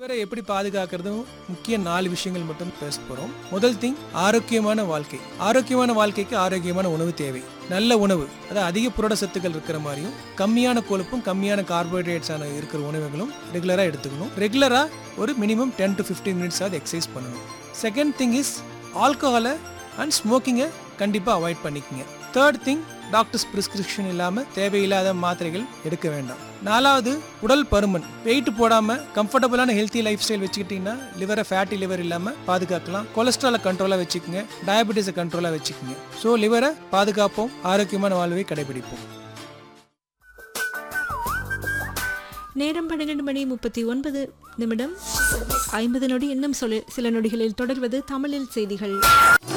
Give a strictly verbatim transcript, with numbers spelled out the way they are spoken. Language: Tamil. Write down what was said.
லிவரை எப்படி பாதுகாக்கிறதும் முக்கிய நாலு விஷயங்கள் மட்டும் பேச போறோம். முதல் திங் ஆரோக்கியமான வாழ்க்கை. ஆரோக்கியமான வாழ்க்கைக்கு ஆரோக்கியமான உணவு தேவை. நல்ல உணவு, அதாவது அதிக புரத சத்துக்கள் இருக்கிற மாதிரியும் கம்மியான கொழுப்பும் கம்மியான கார்போஹைட்ரேட்ஸான இருக்கிற உணவுகளும் ரெகுலரா எடுத்துக்கணும். ரெகுலரா ஒரு minimum ten to fifteen minutes ஆகுது எக்ஸசைஸ் பண்ணணும். செகண்ட் திங் இஸ் ஆல்கஹாலை அண்ட் ஸ்மோக்கிங்கை கண்டிப்பாக அவாய்ட் பண்ணிக்கங்க. தேர்ட் திங் டாக்டர்ஸ் பிரிஸ்கிரிப்ஷன் இல்லாமல் தேவையில்லாத மாத்திரைகள் எடுக்க வேண்டாம். நாலாவது உடல் பருமன். வெயிட் போடாமல் கம்ஃபர்டபுளான ஹெல்த்தி லைஃப் ஸ்டைல் வச்சுக்கிட்டிங்கன்னா லிவரை ஃபேட்டி லிவர் இல்லாமல் பாதுகாக்கலாம். கொலஸ்ட்ராலை கண்ட்ரோலாக வச்சுக்கோங்க, டயபெட்டிஸை கண்ட்ரோலாக வச்சுக்கோங்க. ஸோ லிவரை பாதுகாப்போம், ஆரோக்கியமான வாழ்வை கடைபிடிப்போம். நேரம் பன்னிரண்டு மணி முப்பத்தி ஒன்பது நிமிடம் ஐம்பது நொடி. இன்னும் சொல்ல சில நொடிகளில் தொடர்வது தமிழில் செய்திகள்.